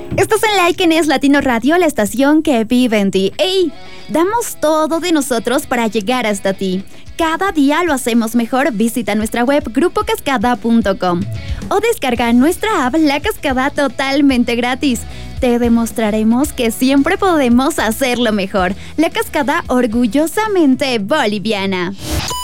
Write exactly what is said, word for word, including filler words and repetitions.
Estás en Like en Es Latino Radio, la estación que vive en ti. ¡Ey! Damos todo de nosotros para llegar hasta ti. Cada día lo hacemos mejor. Visita nuestra web grupo cascada punto com o descarga nuestra app La Cascada totalmente gratis. Te demostraremos que siempre podemos hacerlo mejor. La Cascada, orgullosamente boliviana.